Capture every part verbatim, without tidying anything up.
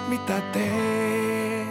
mitä teet.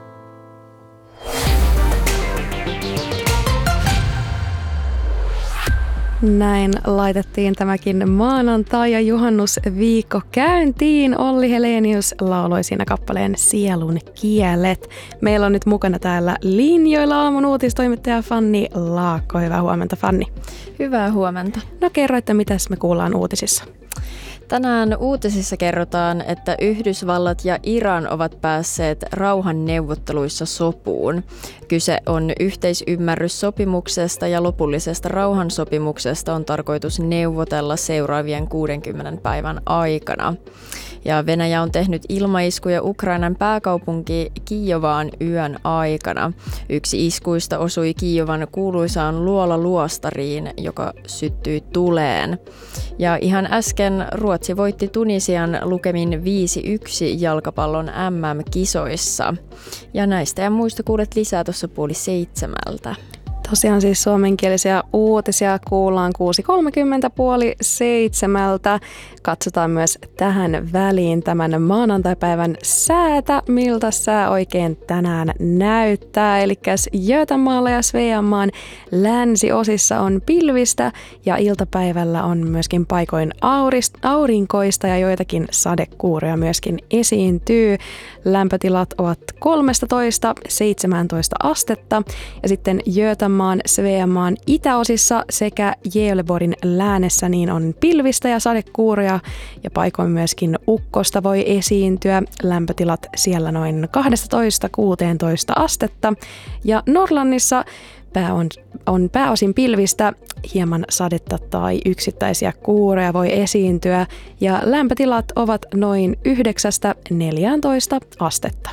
Näin laitettiin tämäkin maanantai- ja juhannusviikko käyntiin. Olli Helenius lauloi siinä kappaleen Sielun kielet. Meillä on nyt mukana täällä linjoilla aamun uutistoimittaja Fanni Laakko. Hyvää huomenta, Fanni. Hyvää huomenta. No kerro, että mitäs me kuullaan uutisissa. Tänään uutisissa kerrotaan, että Yhdysvallat ja Iran ovat päässeet rauhanneuvotteluissa sopuun. Kyse on yhteisymmärryssopimuksesta ja lopullisesta rauhansopimuksesta on tarkoitus neuvotella seuraavien kuudenkymmenen päivän aikana. Ja Venäjä on tehnyt ilmaiskuja Ukrainan pääkaupunki Kijovaan yön aikana. Yksi iskuista osui Kijovan kuuluisaan luolaluostariin, joka syttyi tuleen. Ja ihan äsken Ruotsi voitti Tunisian lukemin viisi yksi jalkapallon M M-kisoissa. Ja näistä ja muista kuulet lisää tuossa puoli seitsemältä. Tosiaan siis suomenkielisiä uutisia kuullaan kuusi kolmekymmentä puoli seitsemältä. Katsotaan myös tähän väliin tämän maanantaipäivän säätä, miltä sää oikein tänään näyttää. Eli Götamäellä ja Sveamaan länsiosissa on pilvistä ja iltapäivällä on myöskin paikoin aurist, aurinkoista ja joitakin sadekuuroja myöskin esiintyy. Lämpötilat ovat kolmetoista seitsemäntoista astetta ja sitten Götamaan, Sveamaan itäosissa sekä Gävleborgin läänessä niin on pilvistä ja sadekuuroja ja paikoin myöskin ukkosta voi esiintyä. Lämpötilat siellä noin kaksitoista kuusitoista astetta ja Norrlannissa pää on, on pääosin pilvistä, hieman sadetta tai yksittäisiä kuuroja voi esiintyä ja lämpötilat ovat noin yhdeksästä neljääntoista astetta.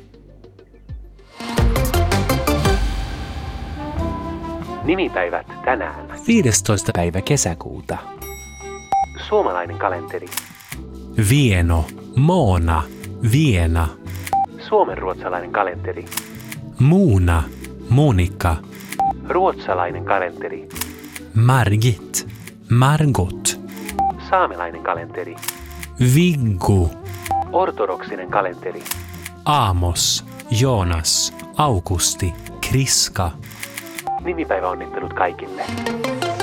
Nimipäivät tänään. viidestoista päivä kesäkuuta. Suomalainen kalenteri. Vieno, Moona, Viena. Suomenruotsalainen kalenteri. Muuna, Monika. Ruotsalainen kalenteri. Margit, Margot. Saamelainen kalenteri. Viggo. Ortodoksinen kalenteri. Aamos, Joonas, Augusti, Kriska. Nimipäiväonnittelut kaikille.